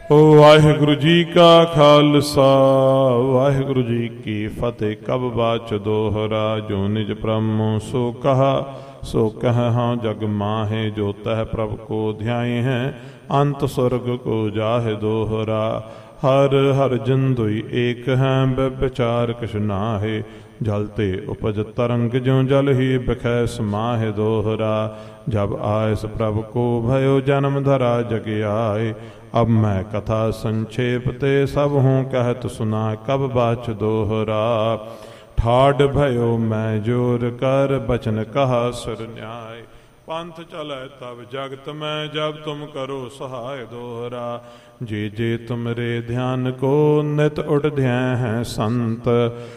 ਵਾਹਿਗੁਰੂ ਜੀ ਕਾ ਖਾਲਸਾ ਵਾਹਿਗੁਰੂ ਜੀ ਕੀ ਫਤਿਹ। ਕਬ ਬਾਚ ਦੋਹਰਾ ਜੋ ਨਿਜ ਪ੍ਰਮੋ ਸੋ ਕਹਾ ਸੋ ਕਹ ਹਾਂ ਜਗ ਮਾਹੇ ਜੋ ਤਹ ਪ੍ਰਭ ਕੋ ध्याये हैं अंत स्वर्ग को जाहे दोहरा। हर हर जन दुई एक है विचार किछ नाहे जलते उपज तरंग ज्यों जल ही बिखै समाहे दोहरा। जब आयस प्रभ को भयो जन्म धरा जग आए अब मैं कथा संक्षेप ते सब हूँ कहत सुना कब बाच दोहरा। ठाड भयो मैं जोर कर बचन कहा सुर न्याय पंथ चलै तब जगत में जब तुम करो सहाय दोहरा। जे तुमरे ध्यान को नित उठ ध्यान हैं संत